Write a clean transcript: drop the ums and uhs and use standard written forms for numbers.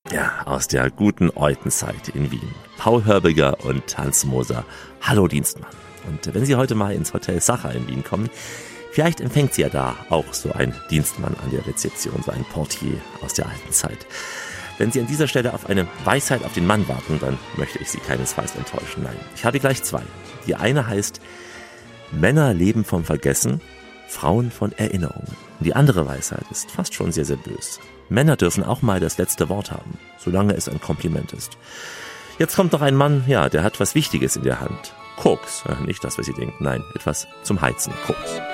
Ja, aus der guten Eutenzeit in Wien. Paul Hörbiger und Hans Moser. Hallo Dienstmann. Und wenn Sie heute mal ins Hotel Sacher in Wien kommen, vielleicht empfängt Sie ja da auch so ein Dienstmann an der Rezeption, so ein Portier aus der alten Zeit. Wenn Sie an dieser Stelle auf eine Weisheit auf den Mann warten, dann möchte ich Sie keinesfalls enttäuschen. Nein, ich habe gleich zwei. Die eine heißt, Männer leben vom Vergessen, Frauen von Erinnerungen. Und die andere Weisheit ist fast schon sehr, sehr bös. Männer dürfen auch mal das letzte Wort haben, solange es ein Kompliment ist. Jetzt kommt noch ein Mann, ja, der hat was Wichtiges in der Hand. Koks. Nicht das, was Sie denken, nein, etwas zum Heizen. Koks.